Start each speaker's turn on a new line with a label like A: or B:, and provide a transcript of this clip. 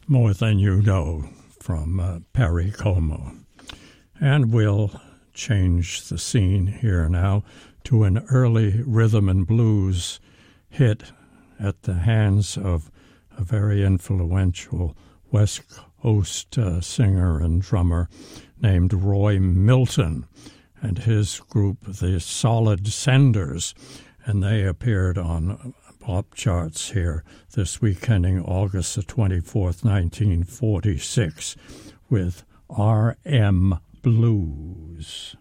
A: More Than You Know from Perry Como. And we'll change the scene here now to an early rhythm and blues hit at the hands of a very influential West Coast singer and drummer named Roy Milton and his group, the Solid Senders, and they appeared on pop charts here this week ending August the 24th, 1946, with R.M. Blues.